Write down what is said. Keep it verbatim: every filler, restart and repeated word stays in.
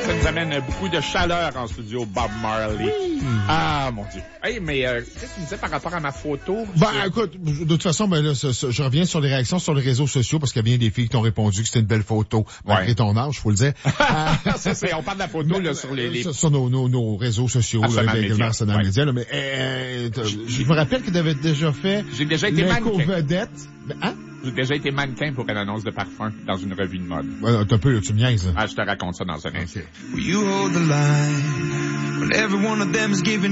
ça nous amène beaucoup de chaleur en studio, Bob Marley. Oui. Ah, mon Dieu. Hey, mais euh, qu'est-ce que tu me disais par rapport à ma photo? Ben, je... écoute, de toute façon, ben là, ça, ça, je reviens sur les réactions sur les réseaux sociaux parce qu'il y a bien des filles qui t'ont répondu que c'était une belle photo, malgré ouais. ton âge, faut le dire. c'est, c'est, on parle de la photo ben, là, sur les... les... Sur, sur nos, nos, nos réseaux sociaux, Arsenal là, également Arsenal ouais. Média, là, mais euh, je me rappelle que tu avais déjà fait... J'ai déjà été mannequin. Vedette. Ben, hein? J'ai déjà été mannequin pour une annonce de parfum dans une revue de mode. Ouais, t'as un peu, là, tu me niaises. Ah, je te raconte ça dans un instant. Okay.